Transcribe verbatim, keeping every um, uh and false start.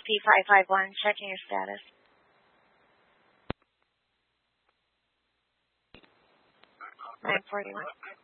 P five five one. Checking your status. nine forty-one.